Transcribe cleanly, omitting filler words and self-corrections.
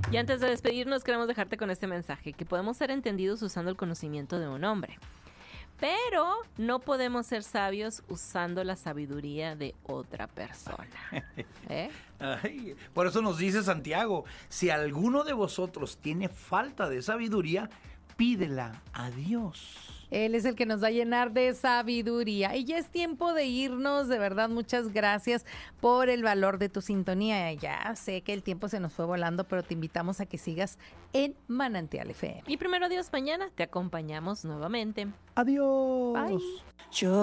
Y antes de despedirnos, queremos dejarte con este mensaje, que podemos ser entendidos usando el conocimiento de un hombre, pero no podemos ser sabios usando la sabiduría de otra persona. Ay, por eso nos dice Santiago, si alguno de vosotros tiene falta de sabiduría, pídela a Dios. Él es el que nos va a llenar de sabiduría. Y ya es tiempo de irnos. De verdad, muchas gracias por el valor de tu sintonía. Ya sé que el tiempo se nos fue volando, pero te invitamos a que sigas en Manantial FM. Y primero Dios, mañana te acompañamos nuevamente. Adiós. Bye. Yo